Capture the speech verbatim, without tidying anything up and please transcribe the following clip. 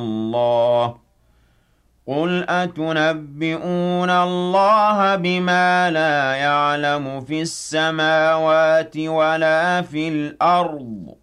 اللَّهِ قُلْ أَتُنَبِّئُونَ اللَّهَ بِمَا لَا يَعْلَمُ فِي السَّمَاوَاتِ وَلَا فِي الْأَرْضِ